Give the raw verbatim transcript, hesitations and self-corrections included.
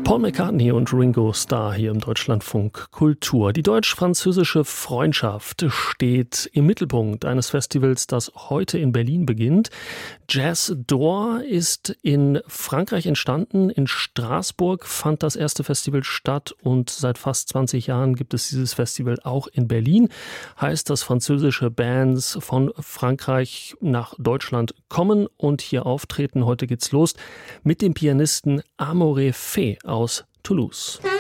Paul McCartney und Ringo Starr hier im Deutschlandfunk Kultur. Die deutsch-französische Freundschaft steht im Mittelpunkt eines Festivals, das heute in Berlin beginnt. Jazz d'Or ist in Frankreich entstanden. In Straßburg fand das erste Festival statt und seit fast zwanzig Jahren gibt es dieses Festival auch in Berlin. Heißt, dass französische Bands von Frankreich nach Deutschland kommen und hier auftreten. Heute geht's los mit dem Pianisten Amaury Fe aus Toulouse.